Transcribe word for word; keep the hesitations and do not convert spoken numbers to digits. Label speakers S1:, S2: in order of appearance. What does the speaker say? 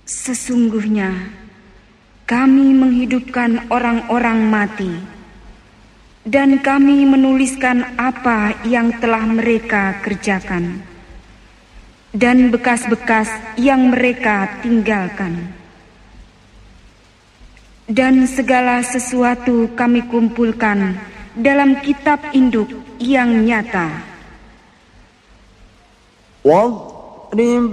S1: Sesungguhnya kami menghidupkan orang-orang mati, dan kami menuliskan apa yang telah mereka kerjakan, dan bekas-bekas yang mereka tinggalkan. Dan segala sesuatu kami kumpulkan dalam kitab induk yang nyata.